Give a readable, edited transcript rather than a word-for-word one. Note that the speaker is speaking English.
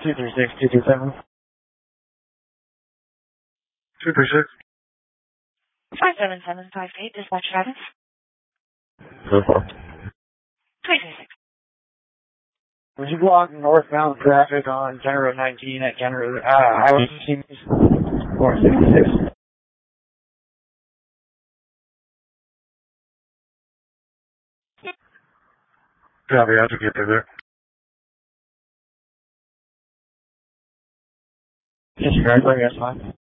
236, 227. 236. 57758, dispatch guidance. So far. 336. Would you block northbound traffic on County Road 19 at Highway 16? 466. Copy, I have to get there. Yes, correct. That's fine.